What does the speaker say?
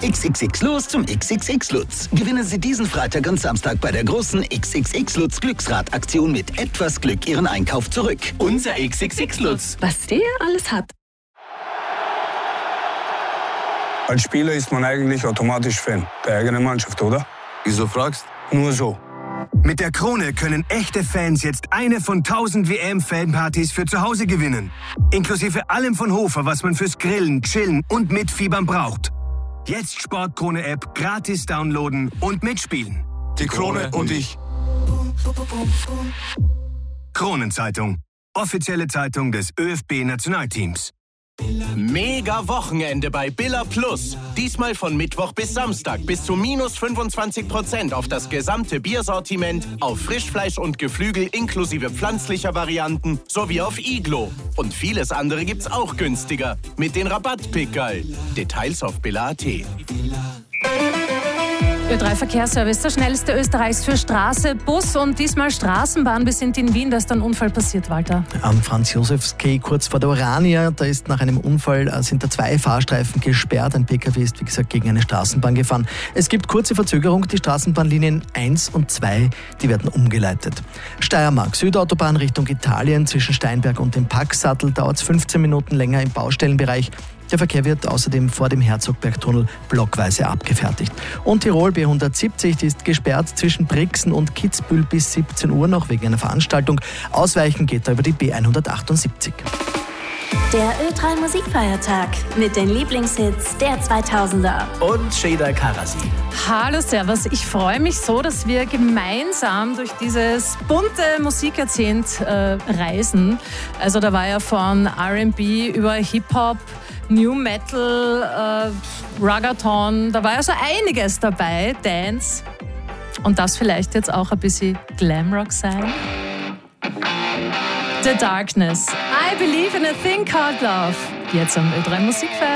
XXX los zum XXX Lutz. Gewinnen Sie diesen Freitag und Samstag bei der großen XXX Lutz Glücksrad-Aktion mit etwas Glück Ihren Einkauf zurück. Unser XXX Lutz. Was der alles hat. Als Spieler ist man eigentlich automatisch Fan der eigenen Mannschaft, oder? Wieso fragst? Nur so. Mit der Krone können echte Fans jetzt eine von 1000 WM-Fanpartys für zu Hause gewinnen. Inklusive allem von Hofer, was man fürs Grillen, Chillen und Mitfiebern braucht. Jetzt Sportkrone-App gratis downloaden und mitspielen. Die Krone und ich. Kronenzeitung. Offizielle Zeitung des ÖFB-Nationalteams. Mega Wochenende bei Billa Plus. Diesmal von Mittwoch bis Samstag bis zu minus 25% auf das gesamte Biersortiment, auf Frischfleisch und Geflügel inklusive pflanzlicher Varianten sowie auf Iglo. Und vieles andere gibt's auch günstiger mit den Rabattpickerl. Details auf billa.at. Ö3 Verkehrsservice, der schnellste Österreichs für Straße, Bus und diesmal Straßenbahn. Wir sind in Wien, da ist ein Unfall passiert, Walter. Am Franz-Josefs-Quai kurz vor der Orania, da ist nach einem Unfall sind da 2 Fahrstreifen gesperrt. Ein PKW ist, wie gesagt, gegen eine Straßenbahn gefahren. Es gibt kurze Verzögerung. Die Straßenbahnlinien 1 und 2, die werden umgeleitet. Steiermark, Südautobahn Richtung Italien, zwischen Steinberg und dem Packsattel dauert es 15 Minuten länger im Baustellenbereich. Der Verkehr wird außerdem vor dem Herzogbergtunnel blockweise abgefertigt. Und Tirol B170, die ist gesperrt zwischen Brixen und Kitzbühel bis 17 Uhr noch wegen einer Veranstaltung. Ausweichen geht da über die B178. Der Ö3 Musikfeiertag mit den Lieblingshits der 2000er. Und Sheda Karasi. Hallo, servus. Ich freue mich so, dass wir gemeinsam durch dieses bunte Musikjahrzehnt reisen. Also da war ja von R&B über Hip-Hop, New Metal, Raggaeton, da war ja so einiges dabei, Dance. Und das vielleicht jetzt auch ein bisschen Glamrock sein. The Darkness. I Believe in a Thing Called Love. Jetzt am Ö3 Musikfest.